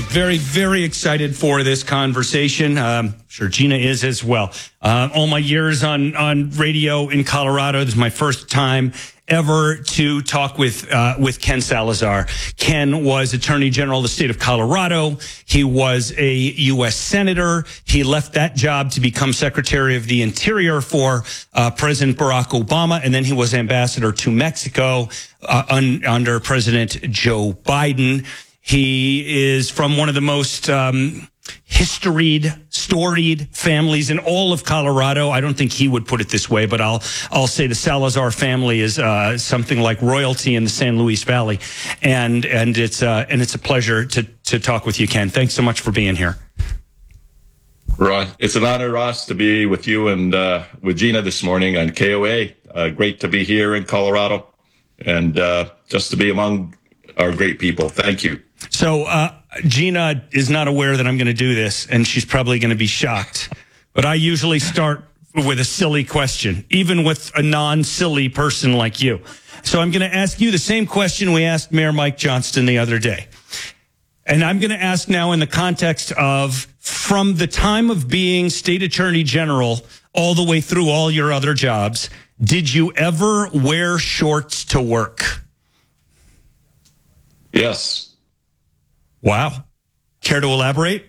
right. Very, very excited for this conversation. Sure Gina is as well. All my years on radio in Colorado, this is my first time ever to talk with Ken Salazar. Ken was Attorney General of the state of Colorado. He was a U.S. Senator. He left that job to become Secretary of the Interior for President Barack Obama, and then he was Ambassador to Mexico under President Joe Biden. He is from one of the most storied families in all of Colorado. I don't think he would put it this way, but I'll say the Salazar family is something like royalty in the San Luis Valley, and it's a pleasure to talk with you, Ken. Thanks so much for being here. Ron, it's an honor, Ross, to be with you and with Gina this morning on KOA. Great to be here in Colorado and just to be among our great people. Thank you. So Gina is not aware that I'm going to do this, and she's probably going to be shocked. But I usually start with a silly question, even with a non-silly person like you. So I'm going to ask you the same question we asked Mayor Mike Johnston the other day. And I'm going to ask now in the context of from the time of being state attorney general all the way through all your other jobs, did you ever wear shorts to work? Yes. Wow. Care to elaborate?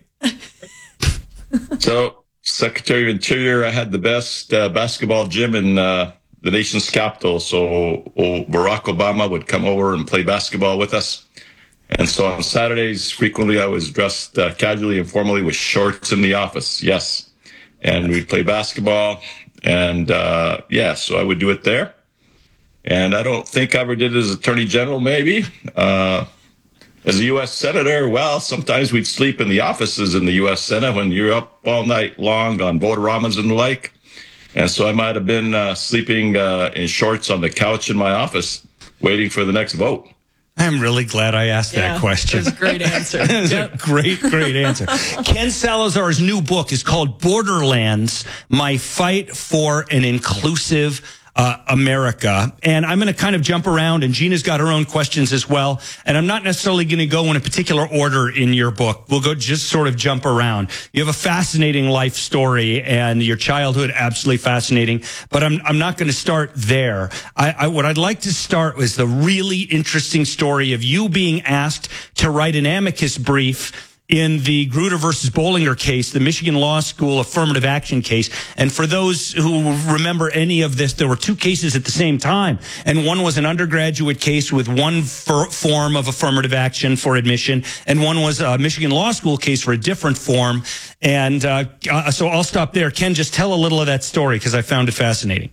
So, Secretary of Interior, I had the best basketball gym in the nation's capital. So Barack Obama would come over and play basketball with us. And so on Saturdays, frequently I was dressed casually and formally with shorts in the office. Yes. And we'd play basketball. And so I would do it there. And I don't think I ever did it as Attorney General, maybe. As a U.S. Senator, well, sometimes we'd sleep in the offices in the U.S. Senate when you're up all night long on voteramas and the like. And so I might have been sleeping in shorts on the couch in my office waiting for the next vote. I'm really glad I asked that question. That's a great answer. That was a great answer. Ken Salazar's new book is called Borderlands, My Fight for an Inclusive America. And I'm going to kind of jump around, and Gina's got her own questions as well. And I'm not necessarily going to go in a particular order in your book. We'll go just sort of jump around. You have a fascinating life story and your childhood absolutely fascinating, but I'm not going to start there. What I'd like to start is the really interesting story of you being asked to write an amicus brief in the Grutter versus Bollinger case, the Michigan Law School affirmative action case. And for those who remember any of this, there were two cases at the same time. And one was an undergraduate case with one form of affirmative action for admission, and one was a Michigan Law School case for a different form. And so I'll stop there. Ken, just tell a little of that story because I found it fascinating.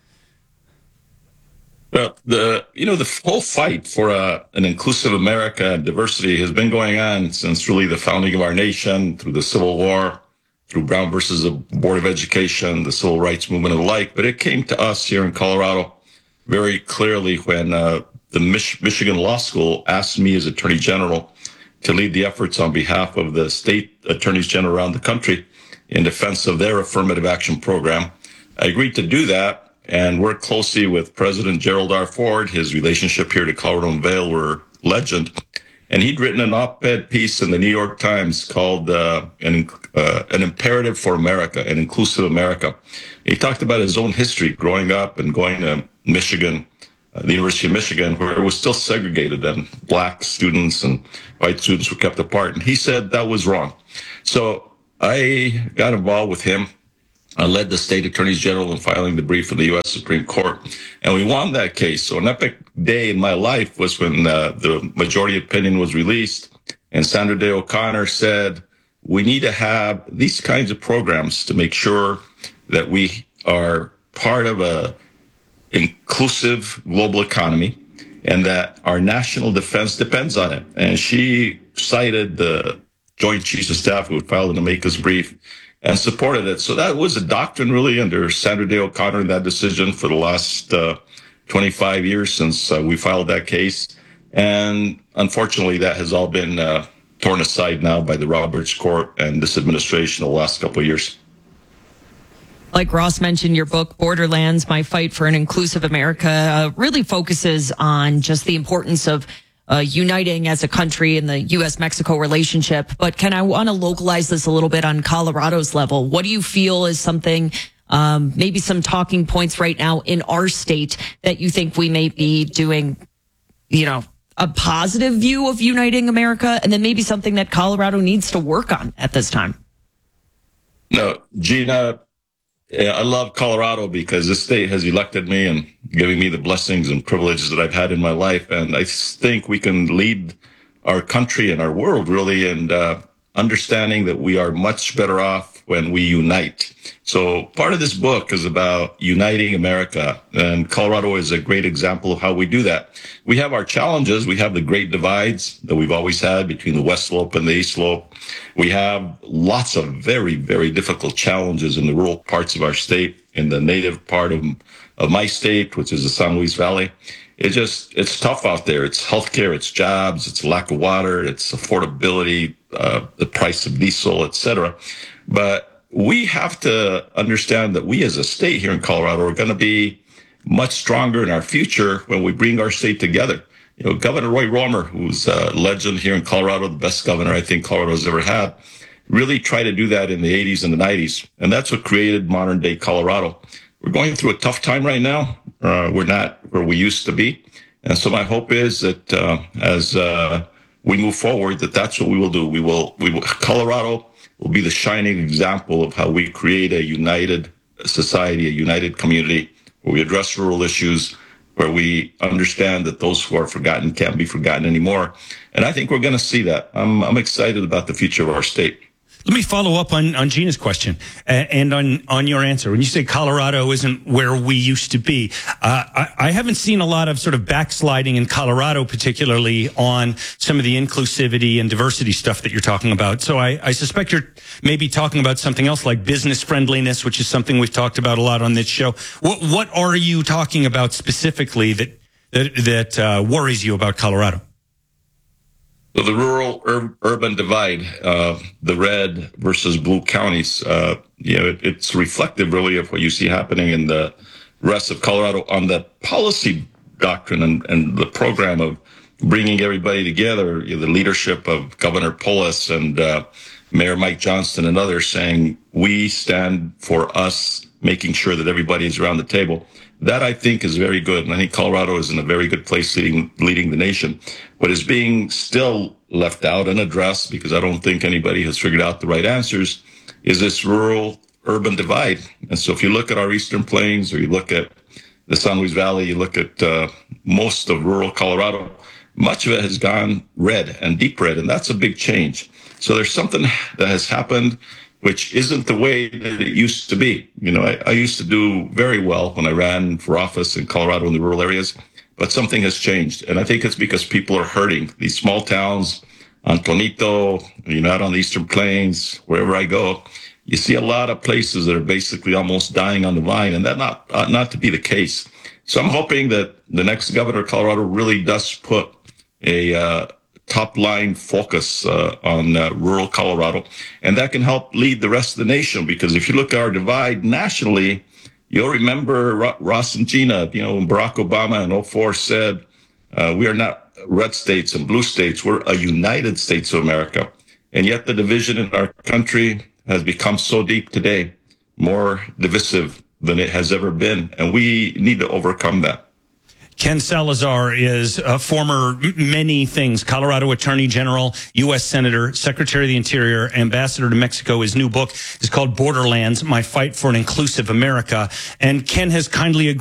Well, the whole fight for an inclusive America and diversity has been going on since really the founding of our nation, through the Civil War, through Brown versus the Board of Education, the Civil Rights Movement and the like. But it came to us here in Colorado very clearly when the Michigan Law School asked me as Attorney General to lead the efforts on behalf of the state attorneys general around the country in defense of their affirmative action program. I agreed to do that and work closely with President Gerald R. Ford. His relationship here to Colorado and Vail were legend. And he'd written an op-ed piece in the New York Times called an Imperative for America, an Inclusive America. He talked about his own history growing up and going to Michigan, the University of Michigan, where it was still segregated and black students and white students were kept apart. And he said that was wrong. So I got involved with him. I led the state attorneys general in filing the brief in the U.S. Supreme Court, and we won that case. So an epic day in my life was when the majority opinion was released, and Sandra Day O'Connor said, we need to have these kinds of programs to make sure that we are part of a inclusive global economy and that our national defense depends on it. And she cited the Joint Chiefs of Staff who had filed an amicus brief and supported it. So that was a doctrine really under Sandra Day O'Connor in that decision for the last 25 years since we filed that case. And unfortunately, that has all been torn aside now by the Roberts Court and this administration the last couple of years. Like Ross mentioned, your book, Borderlands, My Fight for an Inclusive America, really focuses on just the importance of uniting as a country in the U.S.-Mexico relationship. But Ken, I want to localize this a little bit on Colorado's level. What do you feel is something, maybe some talking points right now in our state that you think we may be doing, a positive view of uniting America, and then maybe something that Colorado needs to work on at this time? No, Gina, I love Colorado because this state has elected me and giving me the blessings and privileges that I've had in my life. And I think we can lead our country and our world really in understanding that we are much better off when we unite. So part of this book is about uniting America, and Colorado is a great example of how we do that. We have our challenges. We have the great divides that we've always had between the West Slope and the East Slope. We have lots of very, very difficult challenges in the rural parts of our state, in the native part of my state, which is the San Luis Valley. It's tough out there. It's healthcare, it's jobs, it's lack of water, it's affordability, the price of diesel, etc. But we have to understand that we as a state here in Colorado are going to be much stronger in our future when we bring our state together. Governor Roy Romer, who's a legend here in Colorado, the best governor I think Colorado's ever had, really tried to do that in the 80s and the 90s. And that's what created modern day Colorado. We're going through a tough time right now. We're not where we used to be. And so my hope is that as we move forward, that's what we will do. Colorado will be the shining example of how we create a united society, a united community, where we address rural issues, where we understand that those who are forgotten can't be forgotten anymore. And I think we're going to see that. I'm excited about the future of our state. Let me follow up on Gina's question and on your answer. When you say Colorado isn't where we used to be, I haven't seen a lot of sort of backsliding in Colorado, particularly on some of the inclusivity and diversity stuff that you're talking about. So I suspect you're maybe talking about something else like business friendliness, which is something we've talked about a lot on this show. What are you talking about specifically that worries you about Colorado? So the rural-urban divide, the red versus blue counties, it's reflective really of what you see happening in the rest of Colorado on the policy doctrine and the program of bringing everybody together. The leadership of Governor Polis and Mayor Mike Johnston and others saying we stand for us, making sure that everybody is around the table. That, I think, is very good. And I think Colorado is in a very good place leading the nation. What is being still left out and addressed, because I don't think anybody has figured out the right answers, is this rural-urban divide. And so if you look at our Eastern Plains, or you look at the San Luis Valley, you look at most of rural Colorado, much of it has gone red and deep red, and that's a big change. So there's something that has happened which isn't the way that it used to be. I used to do very well when I ran for office in Colorado in the rural areas, but something has changed. And I think it's because people are hurting. These small towns, Antonito, out on the Eastern Plains, wherever I go, you see a lot of places that are basically almost dying on the vine, and that not to be the case. So I'm hoping that the next governor of Colorado really does put a top-line focus on rural Colorado, and that can help lead the rest of the nation. Because if you look at our divide nationally, you'll remember Ross and Gina, when Barack Obama in 2004 said, we are not red states and blue states, we're a United States of America. And yet the division in our country has become so deep today, more divisive than it has ever been, and we need to overcome that. Ken Salazar is a former many things: Colorado Attorney General, U.S. Senator, Secretary of the Interior, Ambassador to Mexico. His new book is called Borderlands: My Fight for an Inclusive America. And Ken has kindly agreed